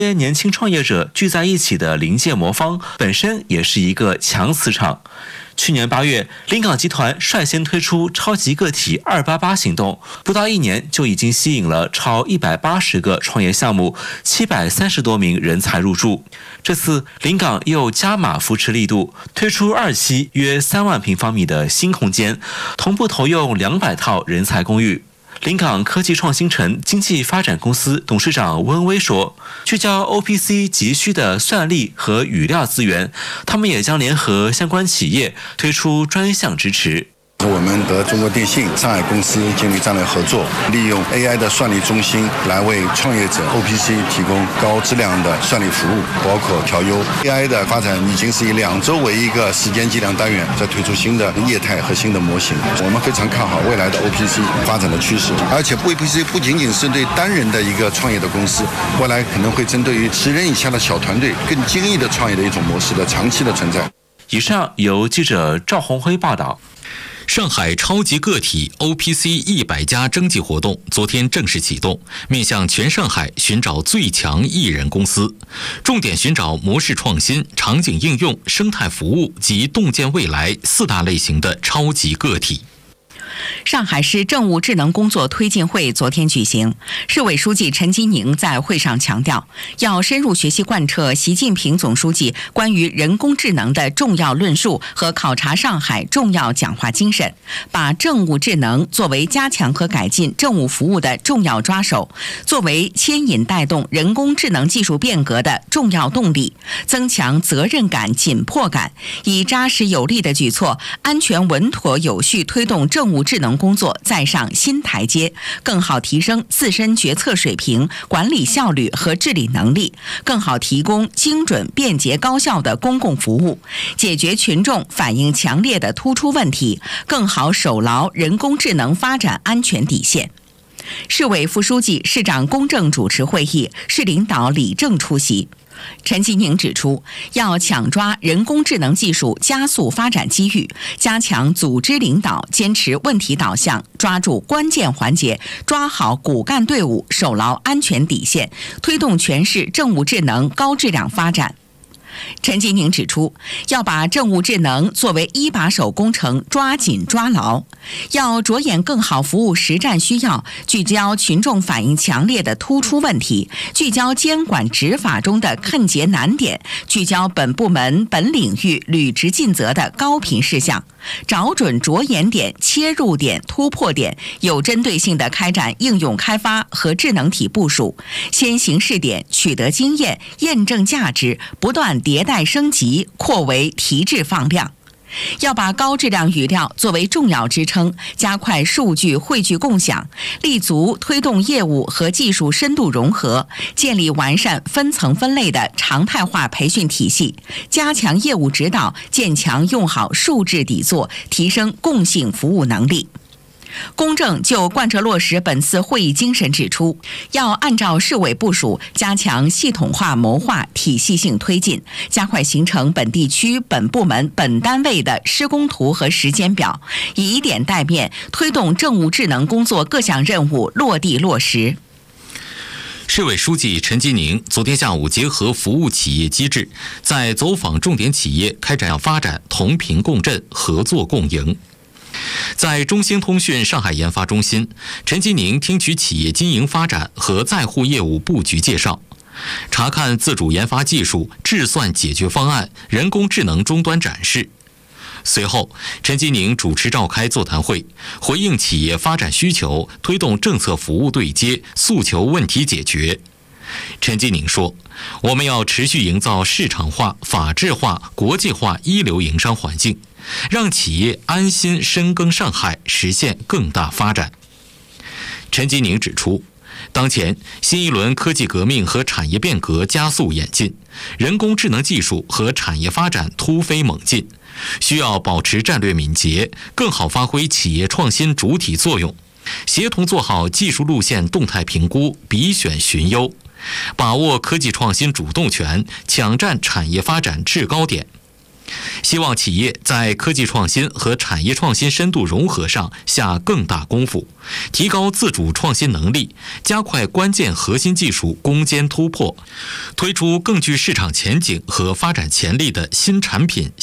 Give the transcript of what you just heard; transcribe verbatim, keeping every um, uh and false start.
这些年轻创业者聚在一起的临界魔方，本身也是一个强磁场。去年八月，临港集团率先推出超级个体二八八行动，不到一年就已经吸引了超一百八十个创业项目，七百三十多名人才入驻。这次临港又加码扶持力度，推出二期约三万平方米的新空间，同步投用两百套人才公寓。临港科技创新城经济发展公司董事长温威说，聚焦 O P C 急需的算力和语料资源，他们也将联合相关企业推出专项支持。 我们和中国电信、上海公司建立战略合作，利用 A I 的算力中心来为创业者 O P C 提供高质量的算力服务，包括调优。A I 的发展已经是以两周为一个时间计量单元，在推出新的业态和新的模型。我们非常看好未来的 O P C 发展的趋势，而且 O P C 不仅仅是对单人的一个创业的公司，未来可能会针对于十人以下的小团队更精益的创业的一种模式的长期的存在。 以上由记者赵红辉报道。 上海超级个体 O P C 一百家征集活动昨天正式启动，面向全上海寻找最强艺人公司，重点寻找模式创新、场景应用、生态服务及洞见未来四大类型的超级个体。 上海市政务智能工作推进会昨天举行，市委书记陈吉宁在会上强调，要深入学习贯彻习近平总书记关于人工智能的重要论述和考察上海重要讲话精神，把政务智能作为加强和改进政务服务的重要抓手，作为牵引带动人工智能技术变革的重要动力，增强责任感、紧迫感，以扎实有力的举措，安全稳妥有序推动政务智能工作再上新台阶，更好提升自身决策水平、管理效率和治理能力，更好提供精准、便捷、高效的公共服务，解决群众反映强烈的突出问题，更好守牢人工智能发展安全底线。市委副书记、市长龚正主持会议，市领导李正出席。陈吉宁指出，要抢抓人工智能技术加速发展机遇，加强组织领导，坚持问题导向，抓住关键环节，抓好骨干队伍，守牢安全底线，推动全市政务智能高质量发展。陈吉宁指出，要把政务智能作为一把手工程抓紧抓牢，要着眼更好服务实战需要，聚焦群众反映强烈的突出问题，聚焦监管执法中的困节难点，聚焦本部门本领域履职尽责的高频事项，找准着眼点、切入点、突破点，有针对性地开展应用开发和智能体部署，先行试点，取得经验，验证价值，不断迭代升级，扩为提质放量。要把高质量语料作为重要支撑，加快数据汇聚共享，立足推动业务和技术深度融合，建立完善分层分类的常态化培训体系，加强业务指导，建强用好数质底座，提升共性服务能力。龚正就贯彻落实本次会议精神指出，要按照市委部署，加强系统化谋划、体系性推进，加快形成本地区、本部门、本单位的施工图和时间表，以点带面，推动政务智能工作各项任务落地落实。 市委书记陈吉宁昨天下午结合服务企业机制，在走访重点企业开展发展同频共振、合作共赢。在中兴通讯上海研发中心，陈吉宁听取企业经营发展和在沪业务布局介绍，查看自主研发技术、智算解决方案、人工智能终端展示。随后，陈吉宁主持召开座谈会，回应企业发展需求，推动政策服务对接，诉求问题解决。陈吉宁说，我们要持续营造市场化、法治化、国际化一流营商环境，让企业安心深耕上海，实现更大发展。陈吉宁指出，当前新一轮科技革命和产业变革加速演进，人工智能技术和产业发展突飞猛进，需要保持战略敏捷，更好发挥企业创新主体作用，协同做好技术路线动态评估、比选寻优，把握科技创新主动权，抢占产业发展制高点。 希望企业在科技创新和产业创新深度融合上下更大功夫，提高自主创新能力，加快关键核心技术攻坚突破，推出更具市场前景和发展潜力的新产品